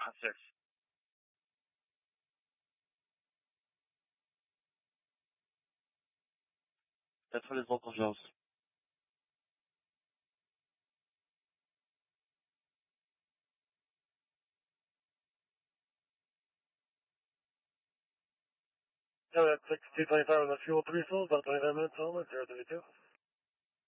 Princess. That's what his local shows. Yeah, that's 6225 on the fuel 3 fills, about 25 minutes home at 032.